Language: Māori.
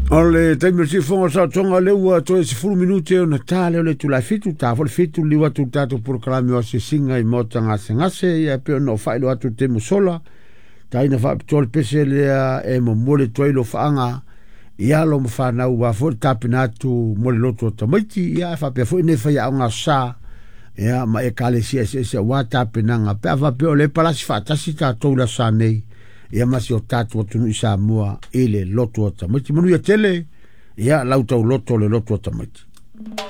Ole taimi si fonga sa tonga le ua to se fulu minute o na tale ole tu la fitu ta fol fitu li wa tu tato por klami o se singa I mota ngase ya pe no fa lo atu te musola ta ina fa tol pese le e mo mole to lo fanga ya lo mo fa na wa fo tapina tu mole loto tomaiti ya fa pe fo ne fa ya nga sa ya ma e kale si se wa tapina nga pe va pe ole pala si fa ta si ta to la sa nei ia masi o tatu atu isa mua ele loto o tamaiti. Manu ia tele, ia lau tau loto le loto o tamaiti.